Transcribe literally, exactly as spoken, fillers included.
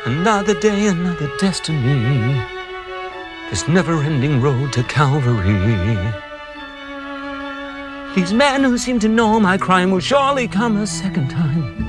Another day, another destiny. This never-ending road to Calvary. These men who seem to know my crime will surely come a second time.